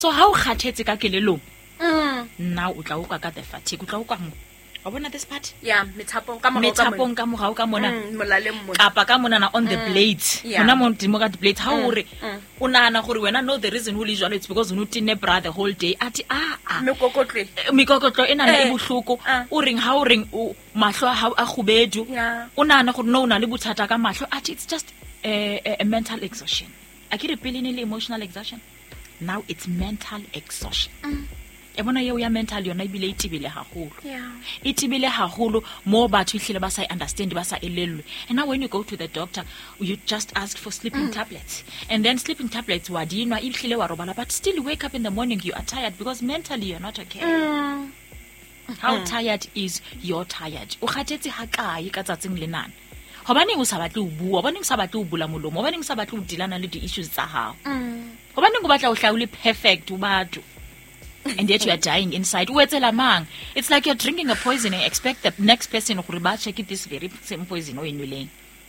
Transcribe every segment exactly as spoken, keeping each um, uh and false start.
So how khathetse ka kelelong Mm. now o tla utlwa ka the fatigue o tla utlwa mo wa bona this part Yeah, methapong ka morao ka methapong ka morao ka mona Mm, molaleng mona. kapa ka mona on the blades Yeah. mona mo dimo ka the blades how Mm, o re o nana gore wena no the reason ho le jalo it's because o no tine bra the whole day ati ah ah Mekokotlwe. mikokotlo ena na e Eh, bohloko ah. o reng ha o reng o mahlo a hao a khubedu Yeah. o nana gore no o na le bothata ka mahlo ati it's just a, a, a mental exhaustion akere pele ne le emotional exhaustion now it's mental exhaustion e bona yeo ya mental yona ibile itibile haholo Yeah. itibile haholo mo batho ihlile ba sa understand ba sa elellwe and now when you go to the doctor you just ask for sleeping Mm. tablets and then sleeping tablets wa dinwa ihlile wa robala but still you wake up in the morning you are tired because mentally you're not okay Mm. how tired is you're tired o khathetse ha kae ka tsatsing lenana hobaneng o sa batle o bua hobaneng o sa batle o bula molomo hobaneng o sa batle o dilana le di issues tsa hao Mm. hobaneng o batla o hlaule perfect o batho and yet you are dying inside uetsela mang it's like you're drinking a poison and expect the next person gore ba check this very same poison o enweleng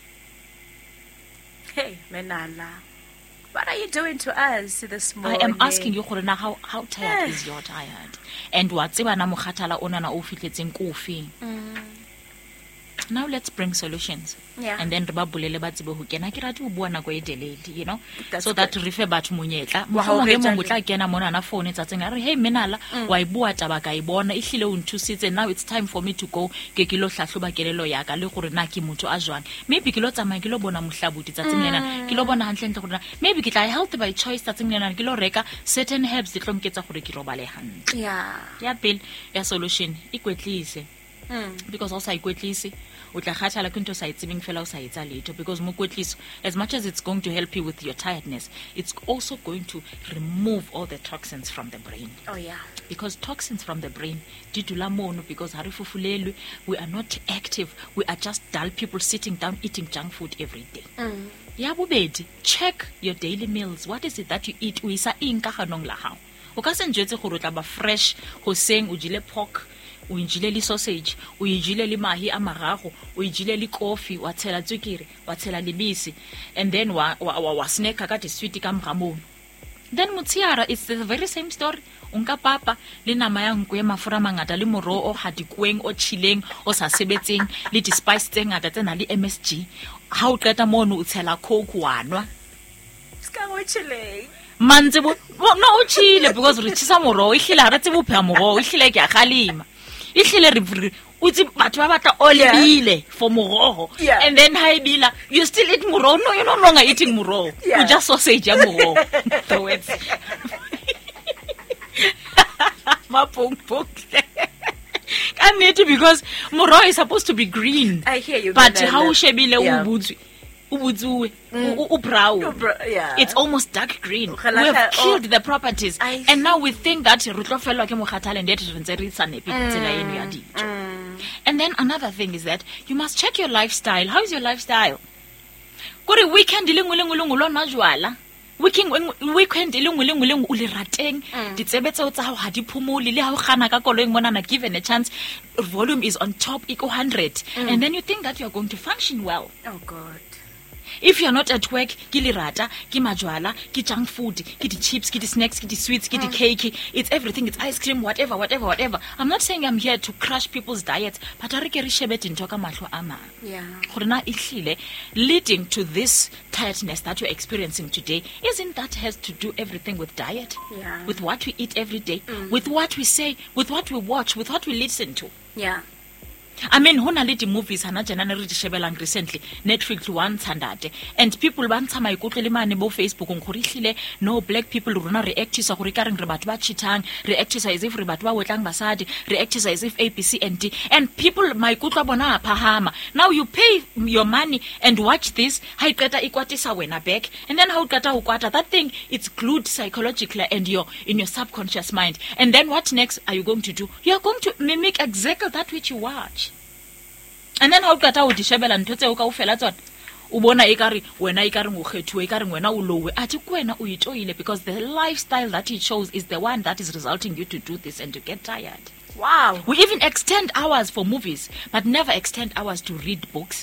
Hey, Menala. What are you doing to us this I morning? am asking you gore na how how tired Eh. is your tired and wa tseba na moghathala ona na o fitletseng ko ofeng Mm. now let's bring solutions Yeah. and then re ba bolele ba tsebe ho kena ke rate ho bua nako e telele you know That's so that good. re fe batho monyetla Wa mo ho ge retsa mo le- tla kena mona na phone tsatseng a re hey Menala wa e bua taba ka e bona ihlile o nthusitse now it's time for me to go ke ke lo hlahloba kelelo ya ka le gore na ke motho a jwang maybe ke lo tsamaya ke lo bona mohlabuti tsatsing lena ke lo bona hantle ntle gore na maybe ke tla health by choice tsatsing lena ke lo reka certain herbs di tlo nketsa gore ke robale hantle Yeah. ya pele ya solution ikwetlise Mm. because also ikwetlise o tla khathala ke ntho sa itsebeng fela o sa etsa letho because mo kwetliso as much as it's going to help you with your tiredness it's also going to remove all the toxins from the brain Oh yeah. because toxins from the brain di dula mono because ha re fufulelwe we are not active we are just dull people sitting down eating junk food every day Mm. ya bobedi check your daily meals what is it that you eat o isa eng ka ganong la hao o ka se njetse gore o tla ba fresh hoseng o jile pork o injile le sausage o injile le mahi a magago o injile le coffee wa tshela tswekere wa tshela lebisi and then wa wa, wa, wa snacka ka di sweet ka mramong then motsiara it's the very same story unka papa le nama ya nko ya mafura mangata le moro o hadikueng o chileng o sa sebetseng le di spice tse ngata tsena le M S G ha o qeta mono o tshela coke wanwa Ska go chilling. mantse bo bo- no o chile because re tshisa moro o ihlile ha re tsebo pha moro o ihlile ke a khalima ihlile re re o tsi batho ba batla Yeah. olibile for moroho Yeah. and then ha ibila you still eat moroho no you're no longer eating moroho Yeah. you just sausage ya moroho the words mapong pong kanete because moroho is supposed to be green I hear you. but Menala. how o shebile o Yeah. butswe o butsuwe o o brown Oh, bro, yeah. it's almost dark green. We Kgalakga- have oh. killed the properties. I And now we think that re tlo felwa ke mokhathale and yet re ntse re sa nepe tsela eno ya dijo. Mm. And then another thing is that you must check your lifestyle. How is your lifestyle? Kore weekend le ngwe le ngwe le ngwe lo nwa jwala. Weekend weekend le ngwe le ngwe le ngwe o le rateng. Ditsebetso tsa hao ha di phomole le ha o gana ka koloi mona na given a chance volume is on top equal one hundred and then you think that you are going to function well. Oh God. If you're not at work, ki lirata, ki majwala, ki junk food, ki di chips, ki di snacks, ki di sweets, ki di cake, it's everything, it's ice cream, whatever, whatever, whatever. I'm not saying I'm here to crush people's diets, but I re shebe dintho ka mahlo a mang. Yeah. Gore na ihlile leading to this tiredness that you're experiencing today, isn't that has to do everything with diet? Yeah. With what we eat every day, with what we say, with what we watch, with what we listen to. Yeah. I mean, hona le di movies hana jana re di shebelang recently Netflix one thandate and people ba ntsha maikutlo le mane bo Facebook ngore ihlile no black people rona re actisa gore ka reng re batho ba cheatang re actisa as if re batho ba wetlang basadi re actisa as if A B C and D and people maikutlo bona a phahama now you pay your money and watch this ha iqeta ikwatisa wena back and then how qeta ukwata that thing it's glued psychologically and your in your subconscious mind and then what next are you going to do you are going to mimic exactly that which you watch. And then how qeta o di shebela ntho tse o ka o fela tsona o bona e kare wena e kare ngo kgethuwe e kare wena o lowe ati kwena o itoile because the lifestyle that he chose is the one that is resulting you to do this and to get tired. Wow. We even extend hours for movies but never extend hours to read books.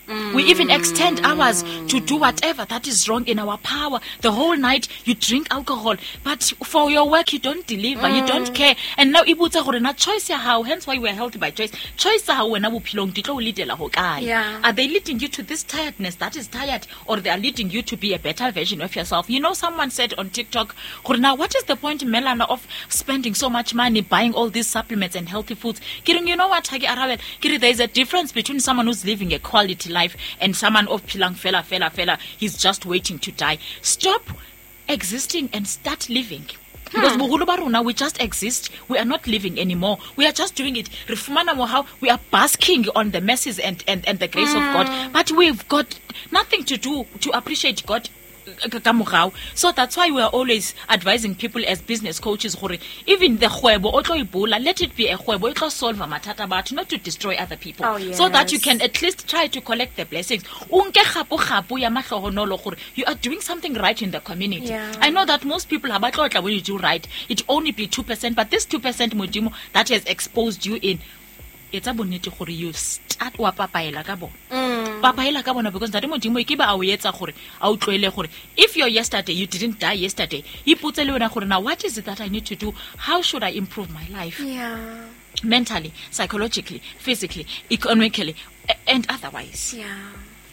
Mm. We even extend hours to do whatever that is wrong in our power. The whole night you drink alcohol, but for your work you don't deliver, mm. you don't care. And now ibutsa gore na choice ya how, hence why we are healthy by choice. Choice how wena bophelong di tlo leadela ho kae? Yeah. Are they leading you to this tiredness that is tired, or they are leading you to be a better version of yourself? You know, someone said on TikTok, gore na what is the point, Melana, of spending so much money buying all these supplements and healthy foods? Kidding, you know what, Hagi Arabel? Kidding, there is a difference between someone who's living a quality life and someone of pilang fella fella fella he's just waiting to die. Stop existing and start living. Because hmm. we just exist, we are not living anymore. We are just doing it. How we are basking on the mercies and, and, and the grace mm. of God, but we've got nothing to do to appreciate God. So that's why we are always advising people as business coaches, even the huebo, let it be a huebo, it will solve a matata, but not to destroy other people. Oh, yes. So that you can at least try to collect the blessings. You are doing something right in the community. Yeah. I know that most people have when you do right, it only be two percent, but this two percent that has exposed you in, it's a bonito for you start wa papaela ka bona papaela ka bona, because that modimo ke ba a o etsa gore a o tlwele gore if your yesterday you didn't die yesterday, iputse le wena gore now what is it that I need to do, how should I improve my life, yeah, mentally, psychologically, physically, economically, and otherwise. Yeah.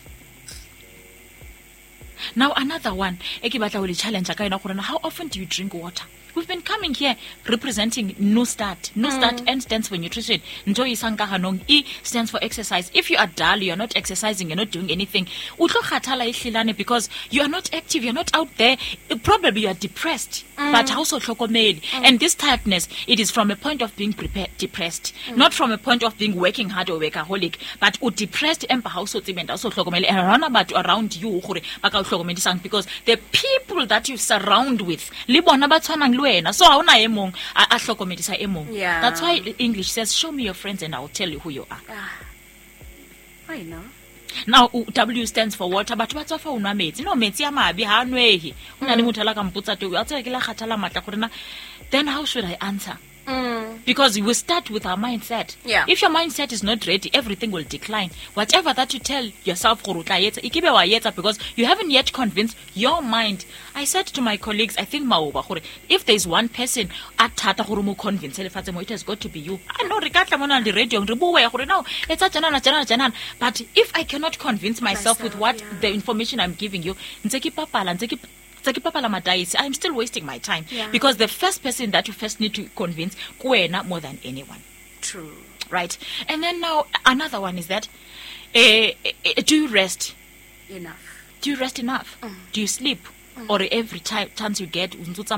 Now another one, eke batla ho le challenge ka ena gore how often do you drink water? We've been coming here representing No Start. No mm. Start, N stands for nutrition. Njoi Sanka Hanong, E stands for exercise. If you are dull, you are not exercising, you're not doing anything, because you are not active, you're not out there, probably you are depressed. Mm. But also mm. And this tiredness, it is from a point of being prepared, depressed, mm. not from a point of being working hard or workaholic, but depressed and also around about around you, because the people that you surround with, so how na emong a hlokomedisa emong. Yeah. That's why English says, show me your friends and I will tell you who you are. Ah. I know. Now W stands for water, but what's for una metsi? No metsi ya mabi ha nwehi. Una le motho la ka mputsa to a tsaya ke la kgathala matla gore na, then how should I answer? Mm. Because we start with our mindset. Yeah. If your mindset is not ready, everything will decline. Whatever that you tell yourself, because you haven't yet convinced your mind. I said to my colleagues, I think if there is one person at Tata convince, it has got to be you. I know on the radio, but if I cannot convince myself, myself with what yeah. the information I'm giving you, I'm still wasting my time. Yeah. Because the first person that you first need to convince, kuwena more than anyone. True. Right. And then now another one is that uh, uh, do you rest enough? Do you rest enough? Mm. Do you sleep? Mm. Or every time chance you get,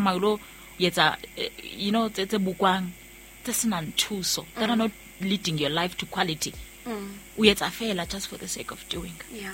you know, that are not leading your life to quality. We mm. fail just for the sake of doing. Yeah.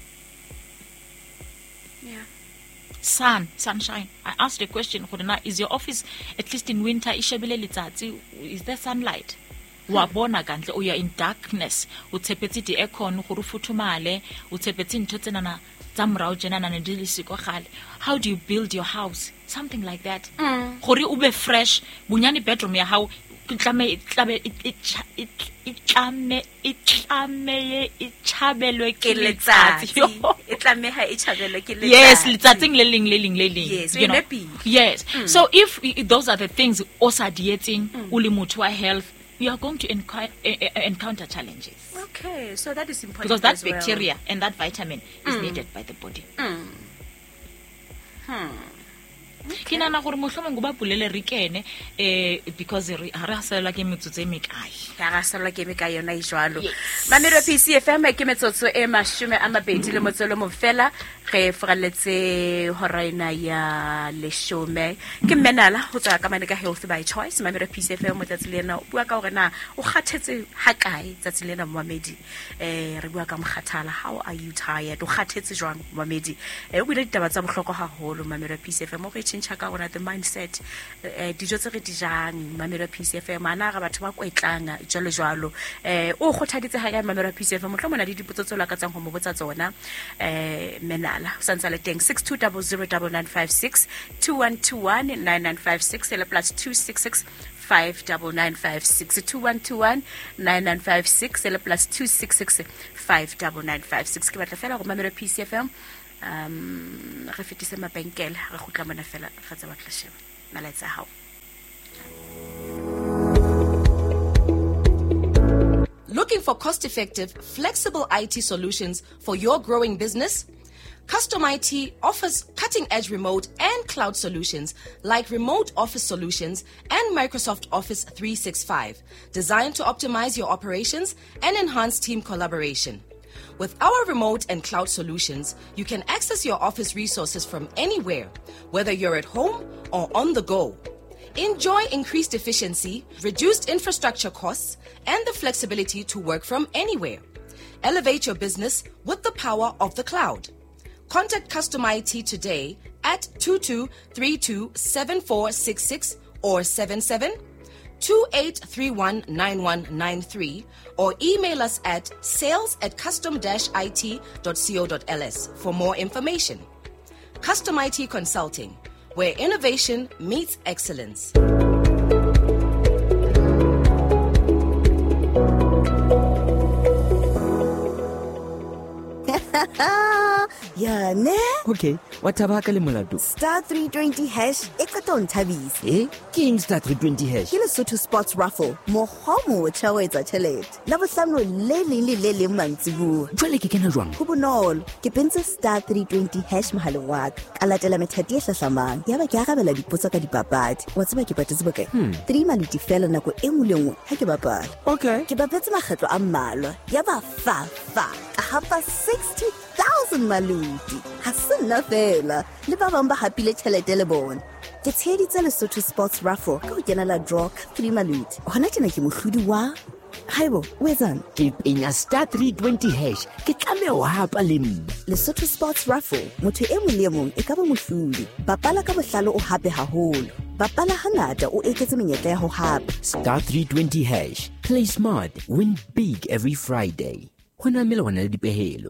Yeah. Sun, sunshine. I asked a question, is your office at least in winter? Is there sunlight? Wabona kantle, or you're in darkness. Utepeti di aircon, hurufutumale, utepeti ntotena zamrao jenana nedili. How do you build your house? Something like that. Hori ube fresh, bunyani bedroom ya how itlame itlame it itlame itlame ichabelwe ke letsatsi. Itlameha ichabelwe ke letsatsi. Yes, letsatsing le leng le leng le leng. Yes, you know. Yes. Mm. So if those are the things osa dieting uli muthu wa health, we are going to encounter, encounter challenges. Okay, so that is important. Because that as well. bacteria and that vitamin is mm. needed by the body. Mm. Hmm. Okay. Kinana gore mohlomong ba pulele re kene eh because re ha sala ke metsotso e mekae ga sala ke mekae yona ijwalo mamelo P C F M ke metsotso e mashome a mabedi le motsolo mo fela re fraletse horaina ya leshome ke menala ho tswa ka mane ka health by choice mamelo P C F M mo tsatsi lena o bua ka gore na o kgathetse ha kae tsatsi lena moamedi eh re bua ka moghathala, how are you tired, o kgathetse jwang moamedi e o bile ditaba tsa bohloko haholo mamelo P C F M o re tshintsa ka ona the mindset eh dijo tse re di jang mamelo P C F M ana ga batho ba kwetlanga jalo jalo eh o kgothaditse ha ya mamelo P C F M motlho mona di dipotso tse la ka tsang go mo botsa tsona eh menala santsa le teng six two zero zero nine nine five six two one two one nine nine five six le plus two six six five nine nine five six two one two one nine nine five six ele plus two six six five nine nine five six ke batla fela go mamela P C F M um re fetise mabenkele re gutla mona fela ga tsa batla sheba malatsa hao. Looking for cost-effective, flexible I T solutions for your growing business? Custom I T offers cutting-edge remote and cloud solutions like Remote Office Solutions and Microsoft Office three sixty-five, designed to optimize your operations and enhance team collaboration. With our remote and cloud solutions, you can access your office resources from anywhere, whether you're at home or on the go. Enjoy increased efficiency, reduced infrastructure costs, and the flexibility to work from anywhere. Elevate your business with the power of the cloud. Contact Custom I T today at two two three two seven four six six or seven seven two eight three one nine one nine three or email us at sales at custom dash I T dot co dot L S for more information. Custom I T Consulting, where innovation meets excellence. Yeah, ne? Okay, what about Kalimuladu? Star three twenty hash, ekaton tabis. Eh? King Star three twenty hash. Kila Lesotho Sports Raffle, mo homo chawetsa chelet. Labo samno le le le le le mantsibu. Jwale ke kena jwang? Ho bonolo, ke pentse star three twenty hash mohaleng wa ka. Ka latela methati e hlahlamang. Ya ba ke arabela dipotso ka dipapadi. Wa tseba ke patetse bokae? three maluti fela nako e nngwe le nngwe ha ke bapala. Okay. Ke bapetse makgetlo a mmalwa. Ya ba fa fa. Ka hapa sixty thousand maluti. Ha se nna fela. Le ba bang ba hapile tjhelete le bona. Ke tsheditse Lesotho Sports Raffle ka ho kenela draw ka three maluti. Hona tjena ke mohlodi wa Haibo, wezan? Ke penya star three twenty hash. Ke tlame ho hapa le nna. Lesotho Sports Raffle, motho e mong le mong e ka ba mohlodi. Bapala ka bohlalo o hape haholo. Bapala hangata o eketse menyetla ya ho hapa. Star three twenty hash. Play smart, win big every Friday. Hona mele hona le dipehelo.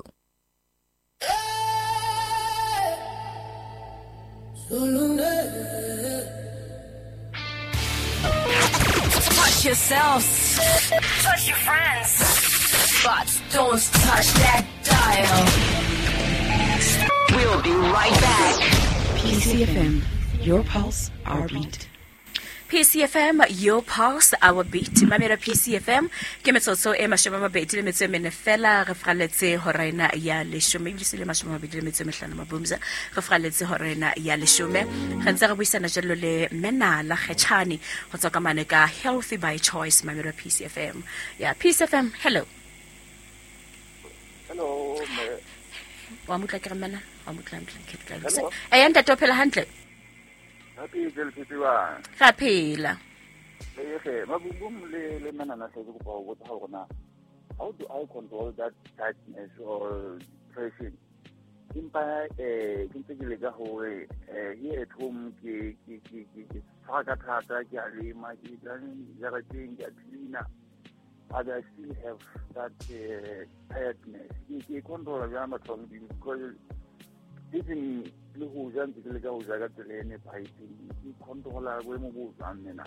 Touch yourselves, touch your friends, but don't touch that dial. We'll be right back. P C F M, your pulse, our beat. P C F M, your pulse, our beat. Mamela P C F M, ke metsotso e mashome a mabedi le metso e mene fela re fraletse horaina ya leshome e bile le mashome a mabedi le metso e mehlano mabumza re fraletse horaina ya leshome re ntse re buisana jalo le Menala Kgetjhane go tswa ka mane ka Healthy by Choice. Mamela P C F M, yeah, P C F M, hello. Hello, wa mutla ke remana wa mutla mtla ke tla e yanda tophela hantle. Happy del fifty-one. Gaphela. Okay, mabubum le le manana se go go go go na. How do I control that tightness or depression? Impa eh ke ntse ke le ga ho eh here at home ke ke ke ke saga thata ke a le ma ke tlang ya ga teng ke cleaner. But I still have that uh, tiredness. Ke control ya ma tlong because even le go ja ntse le ga o ja ka tselene phaitseng ke controla go mo go tsang nena.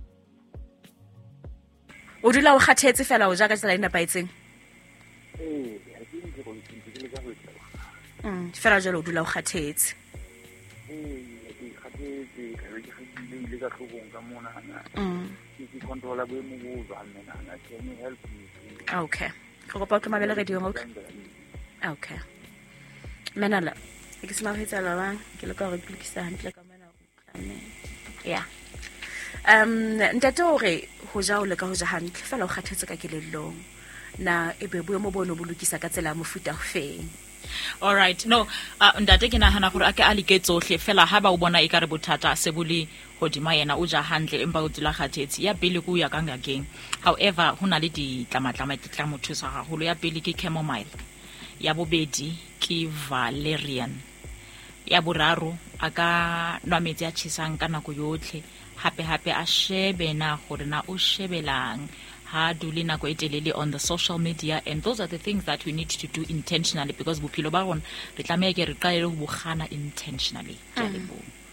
O dula o kgathetse fela o ja ka tsela ena paitseng? Eh, I think ke go ntse le ga go tla. Mm, fela jalo o dula o kgathetse. Eh, ke kgathetse ka re ke khile le ka tlhogong ka mona hana. Mm. Ke controla go mo go tsang nena. Can you help me? Okay. Go kopa ke mabela radio ngok. Okay. Menala ke se ma hetsa la bang ke le ka re plikisa hantle ka mena go tlane. Yeah. Um ntate o re ho ja o le ka ho ja hantle fela o kgathetse ka kelellong na ebe bo mo bono bolukisa ka tsela mofuta go feng. All right, no uh, ntate ke nahana gore a ke a leke tsohle fela ha ba o bona e ka re bothata se bole hodima yena o ja hantle empa o dula kgathetse ya pele go ya ka ngakeng. However hona le ditlamatlama ke tla mothusa haholo. Ya pele ke chamomile, ya bobedi ke valerian, ya boraro aka nwa metsi a tšhisang ka nako yotlhe hape hape a shebe na gore na o shebelang ha dule nako e telele on the social media. And those are the things that we need to do intentionally because bophelo ba rona re tlameha ke re qalele go bogana intentionally.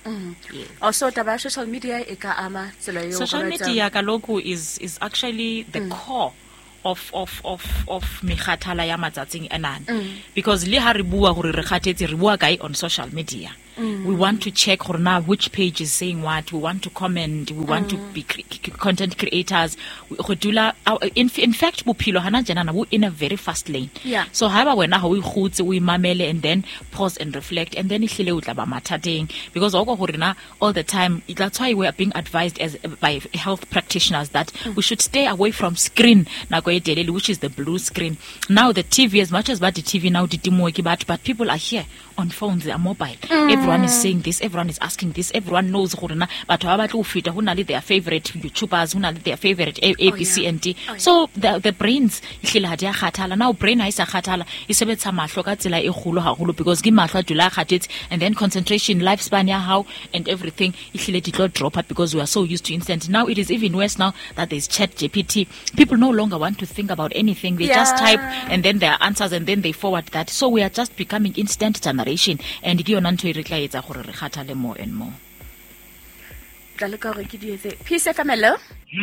Yes. Also taba ya social media e ka ama tsela eo Social go etsa- media kaloku is is actually the core of of of of megathala ya matsatsing enana, because le ha re bua gore re khathetse re bua kae on social media. We want to check gore na which page is saying what, we want to comment, we want to be cre- content creators. We go dula our- in, in fact bophelo hana janana bo in a very fast lane. Yeah. So ha ba wena ha o igutse o imamele and then pause and reflect and then ihlile o tla ba mathateng, because oko gore na all the time, that's why we are being advised as by health practitioners that we should stay away from screen nako e telele, which is the blue screen. Now the T V, as much as but the T V now ditimoe ke batho, but people are here on phones, they are mobile. Everyone is saying this, everyone is asking this, everyone knows gore na batho ba batla go feta ho na le their favorite YouTubers, ho na le their favorite A- ABC and D. So the the brains ihlile ha dia khathala. Now brain ha isa khathala e sebetsa mahlo ka tsela e kholo haholo, because ke mahlo a dula khathetse, and then concentration, lifespan ya how and everything ihlile ditlo drop out, because we are so used to instant. Now it is even worse now that there's chat G P T. People no longer want to think about anything, they just Yeah. type and then there are answers and then they forward that. So we are just becoming instant generation, and ke yona ntho e re tla etsa gore re khathale more and more. Tla leka gore ke di etse. Peace F M, hello.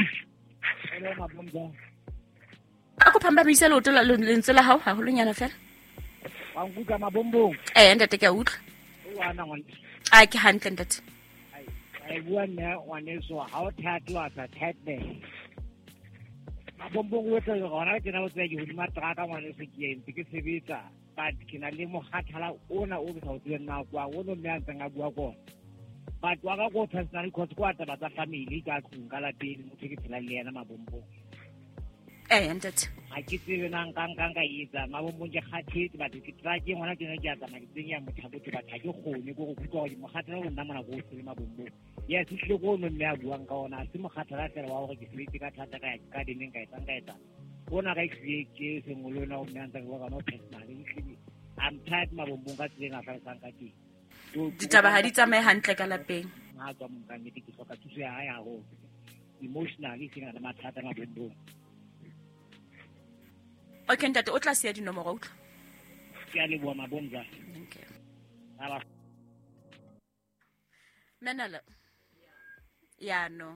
A go phamba mise lo tla lentswe la hao ha ho lonyana fela. Wa nkuka mabombong Eh ntate ke a utlwa. o ana ngwana A ke hantle ntate. ai bua nna ngwaneso ha o thato a sa thatne mabombong o tla gona ke na o tsaya di hodima traka ngwaneso ke eng ke sebetsa but ke na le mogathala ona o sa o tsena na kwa o no mme a tsanga bua go but wa ka go personal cost kwa taba tsa family ka tsunga la pele mo ke tsela le yana mabombong Eh ntate. ha ke tsebe nang kang kang ka itsa mabombong ke khathetse but ke tla ke ngwana ke ne ke atsa ke tsenya mothapo ke batla ke gone go go kutwa go mogathala o nna mona go se mabombong yes hle go no mme a buang ka ona se mogathala tsela wa go ke sebetse ka thata ka ka dineng ka etsang ka etsa bona ga ke ke sengolo na o mme ntse go no personal hle I'm tired mabombong ka tsena ga sa ka ke Ditaba ha di tsamaye hantle ka lapeng. nga tswa mo ka nnete ke hloka thuso ya ya go emotionally ke na le mathata mabombong Okay ntate o tla se ya dinomoro utlwa. ke a le bua mabonza Thank you. aba Menala. Yeah, no.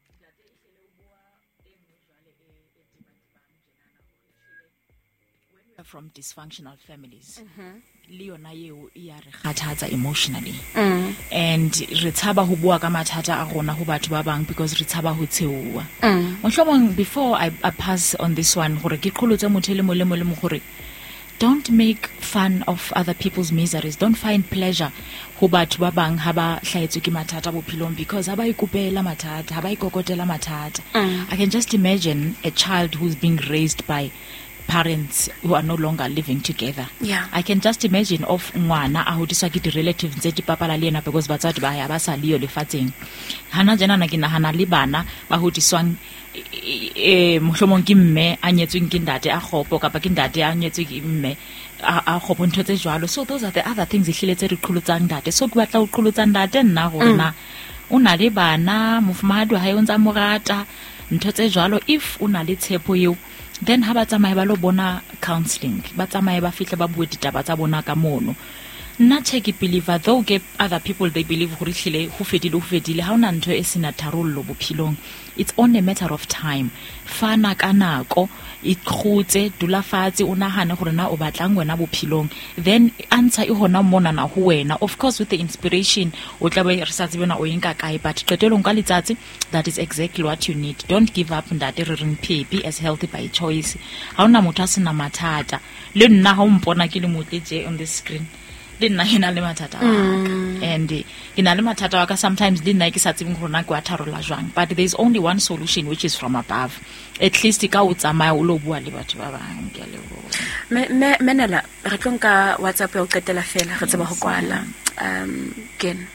From dysfunctional families, le yona eo e ya re kgathatsa emotionally, and re tshaba ho bua ka mathata a rona ho batho ba bang because re tshaba ho tsheua. Mohlomong before I, I pass on this one, gore ke qholotse motho le mo le mo le mo gore don't make fun of other people's miseries, don't find pleasure ho batho ba bang ha ba hlaetswe ke mathata bophelong, because ha ba ikopela mathata, ha ba ikokotela mathata. I can just imagine a child who's being raised by parents who are no longer living together. Yeah. I can just imagine of ngwana a hodiswa ke di-relatives tse di papala le yena because batswadi ba ya ba sa liyo lefatsheng. Hana jana na ke nahana le bana ba hodiswang eh mohlomong ke mme a nyetsweng ke ntate a khopo kapa ke ntate a nyetswe ke mme a khopo ntho tse jwalo. So those are the other things ihlile tse re qholotsang ntate. So ke batla o qholotsang ntate nna gore na o na le bana mofumahadi ha e ntsa morata ntho tse jwalo. If o na le tshepo eo, then ha ba tsamaye ba lo bona counseling, ba tsamaye ba fihle ba bue ditaba tsa bona ka mono. Nna ke believer though ke other people they believe gore hlile ho fedile ho fedile ha ona ntho e sena tharollo bophelong. It's only a matter of time. Fana ka nako e khutse dula fatshe o nahane gore na o batlang wena bophelong, then answer e hona mona na ho wena, of course with the inspiration o tla ba re sa tsebena o enka kae, but qetelong ka letsatsi that is exactly what you need. Don't give up ndate re reng phepi as healthy by choice. Ha ona motho a sena mathata le nna ha o mpona ke le motletse on the screen le nna ke na le mathata mm. and ke na le mathata wa ka sometimes le nna ke sa tsebeng gore na ke wa tharolla jwang, but there is only one solution which is from above. At least ka o tsamaya o lo bua le batho ba bang. Ke a leboha. Me me menela re tlo nka WhatsApp o qetela fela re tseba go kwala. Um ken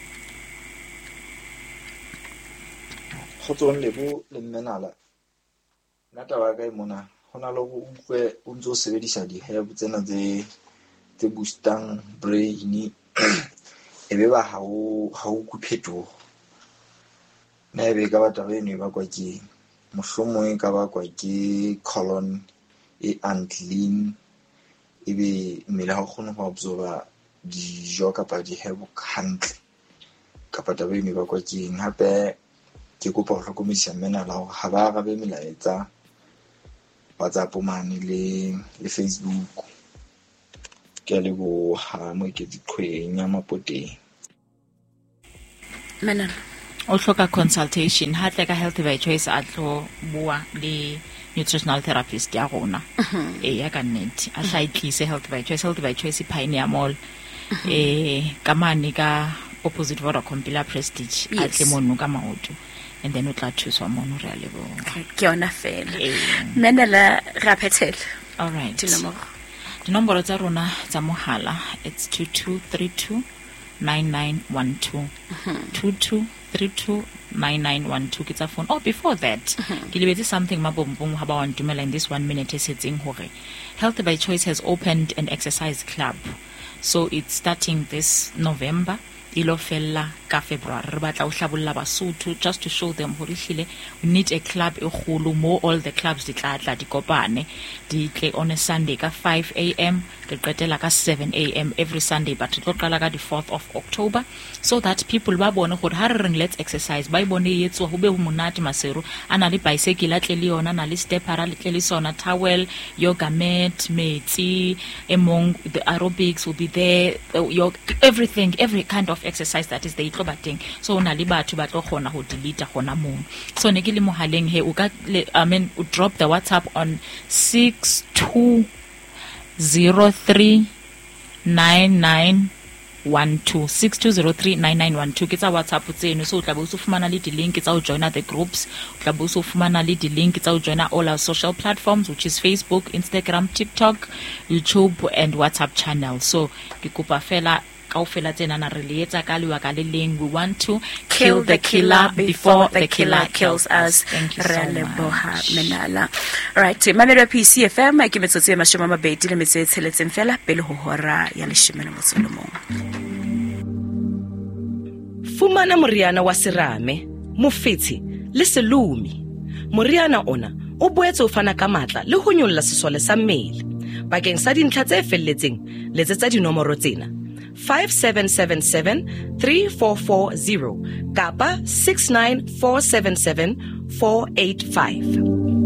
Khotsong lebo le menala nna taba ka imona hona le go utlwe o ntse o sebedisa di-herb tsena tse tse boostang brain e be ba ha o ha o kuphetho na e be ka batla ba eno ba kwa ke mohlomong e ka ba kwa ke colon e unclean e be mmele ha o kgone go absorba dijo kapa di-herb hantle kapa taba eno e bakwa ke eng. Hape ke kopa ho hlokomedisa Menala hore ha ba arabe melaetsa WhatsApp mane le le Facebook. Ke a leboha mo ke diqhweng ya Mapoteng. Menala o hloka consultation ha tla ka Healthy by Choice a tlo bua le nutritional therapist ya rona e ya ka nnete a tla itlise Healthy by Choice. Healthy by Choice Pioneer Mall eh ka mane ka opposite Vodacom Pila Prestige a tle mono ka maoto and then o tla thuswa mono re a leboha ke yona fela. Menala ra phethela. all right dinomoro dinomoro tsa rona tsa mohala it's two two three two nine nine one two two two three two nine nine one two ke tsa phone. Oh, before that ke lebetse something mabombong ha ba wa ntumela in this one minute e setseng hore Healthy by Choice has opened an exercise club, so it's starting this November ilo fella ka February. Re batla o hlabolla Basotho just to show them hore hlile we need a club e kholo mo all the clubs di tla tla di kopane di tle on a Sunday ka five a m re qetela ka seven a m every Sunday, but re tlo qala ka the fourth of October so that people ba bone hore ha re reng let's exercise ba ibone yetswa ho be ho monate masero ana le bicycle tle le yona na le stepper le tle le sona towel, yoga mat, metsi among the aerobics will be there, your everything, every kind of exercise that is there itlo bateng. So na le batho ba tlo khona ho delete gona mo. So ne ke le mohaleng he o ka I mean o drop the WhatsApp on six two zero three nine nine one two six two zero three nine nine one two ke tsa WhatsApp tseno. So o tla bo o fumana le di link tsa o joina the groups, o tla bo o fumana le di link tsa o joina all our social platforms, which is Facebook, Instagram, TikTok, YouTube and WhatsApp channel. So ke kopa fela kaofela tsena na re leetsa ka lewa ka le leng. We want to kill the killer before the killer kills us. Thank you so much. Menala. Right, mamelo P C F M ke metsotso e mashome a mabedi le metso e tsheletseng fela pele ho hora ya leshome le motso le mong. Fumana moriana wa serame, mofetshe le selumi. Moriana ona o boetse o fana ka matla le ho nyolla sesole sa mmele. Bakeng sa dintlha tse felletseng letsetsa dinomoro tsena five seven seven seven three four four zero kapa six nine four seven seven four eight five.